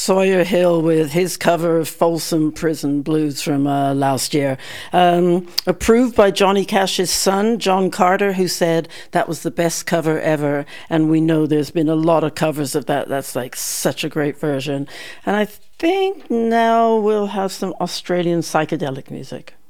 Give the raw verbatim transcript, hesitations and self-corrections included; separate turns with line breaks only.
Sawyer Hill with his cover of Folsom Prison Blues from uh, last year. Um, approved by Johnny Cash's son, John Carter, who said that was the best cover ever. And we know there's been a lot of covers of that. That's like such a great version. And I think now we'll have some Australian psychedelic music.